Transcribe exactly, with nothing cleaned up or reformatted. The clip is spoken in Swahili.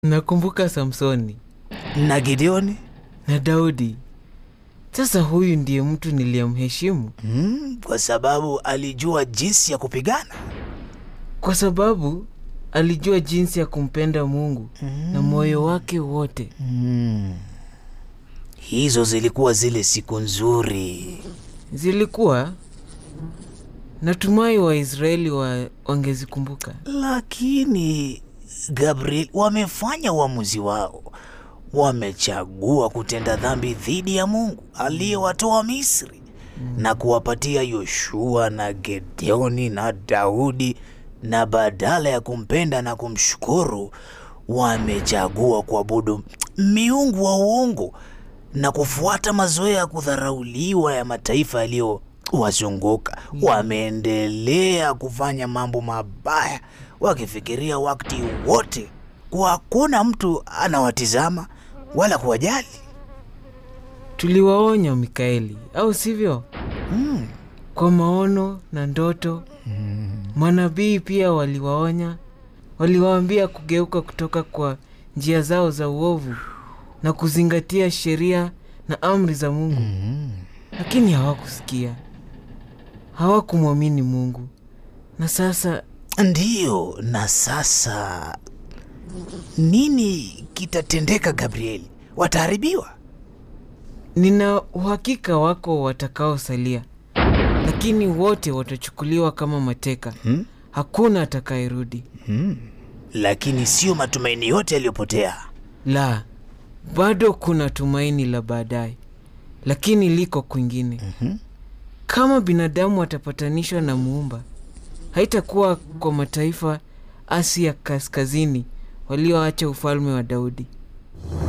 Nakumbuka Samsoni na Gideoni na Daudi. Sasa huyu ndiye mtu niliyemheshimu. mm, kwa sababu alijua jinsi ya kupigana. Kwa sababu alijua jinsi ya kumpenda Mungu mm. na moyo wake wote. mm. Hizo zilikuwa zile siku nzuri. Zilikuwa. Natumai Waisraeli wa wangezikumbuka. Lakini Gabriel, wamefanya uamuzi wao. Wamechagua kutenda dhambi dhidi ya Mungu aliyewatoa Misri mm. na kuwapatia Yoshua na Gideoni na Daudi, na badala ya kumpenda na kumshukuru, wamechagua kuabudu miungu wa uongo na kufuata mazoea ya kudharauliwa ya mataifa yaliyowazunguka. mm. Wameendelea kufanya mambo mabaya wakifikiria wakati wote kwa hakuna mtu anawatizama wala kuwajali. Tuliwaonya Mikaeli, au sivyo? mm. Kwa maono na ndoto. mm. Manabii pia waliwaonya. Waliwaambia kugeuka kutoka kwa njia zao za uovu na kuzingatia sheria na amri za Mungu. mm. Lakini hawakusikia. Hawakumwamini Mungu. Na sasa ndiyo, na sasa nini kitatendeka Gabriel? Wataharibiwa? Nina uhakika wako watakaosalia, lakini wote watachukuliwa kama mateka. hmm? Hakuna atakayerudi. hmm. Lakini sio matumaini yote yaliyopotea. La, bado kuna tumaini la baadaye, lakini liko kwingine. mm-hmm. Kama binadamu watapatanishwa na Muumba, haitakuwa kwa mataifa Asia kaskazini walioacha ufalme wa Daudi.